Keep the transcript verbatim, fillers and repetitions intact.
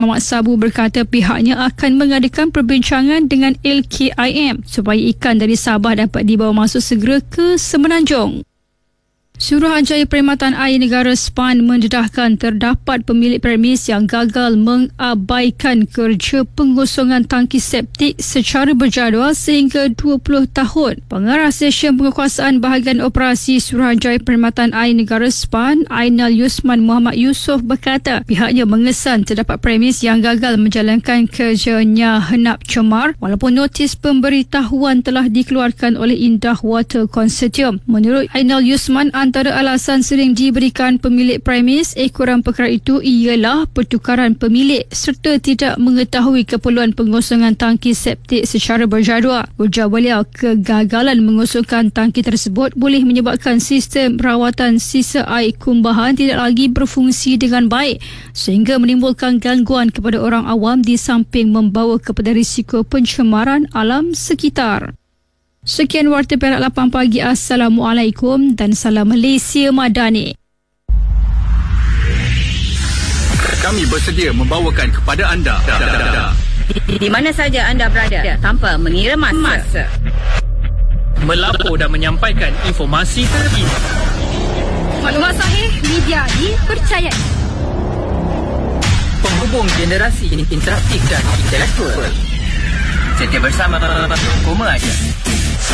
Muhammad Sabu berkata pihaknya akan mengadakan perbincangan dengan L K I M supaya ikan dari Sabah dapat dibawa masuk segera ke Semenanjung. Suruhanjaya Perkhidmatan Air Negara S P A N mendedahkan terdapat pemilik premis yang gagal mengabaikan kerja pengosongan tangki septik secara berjadual sehingga dua puluh tahun. Pengarah Sesyen Penguasaan Bahagian Operasi Suruhanjaya Perkhidmatan Air Negara S P A N, Ainal Yusman Muhammad Yusof berkata pihaknya mengesan terdapat premis yang gagal menjalankan kerjanya henap cemar walaupun notis pemberitahuan telah dikeluarkan oleh Indah Water Consortium. Menurut Ainal Yusman, antara alasan sering diberikan pemilik premis ekoran perkara itu ialah pertukaran pemilik serta tidak mengetahui keperluan pengosongan tangki septik secara berjadual. Ujar beliau, kegagalan mengosongkan tangki tersebut boleh menyebabkan sistem rawatan sisa air kumbahan tidak lagi berfungsi dengan baik sehingga menimbulkan gangguan kepada orang awam di samping membawa kepada risiko pencemaran alam sekitar. Sekian Warta Perak lapan pagi. Assalamualaikum dan salam Malaysia Madani. Kami bersedia membawakan kepada anda di, di mana saja anda berada tanpa mengira masa, masa. melapor dan menyampaikan informasi terkini. Maklumat sahih, media dipercayai. Penghubung generasi interaktif dan intelektual. Setia bersama Koma Aja.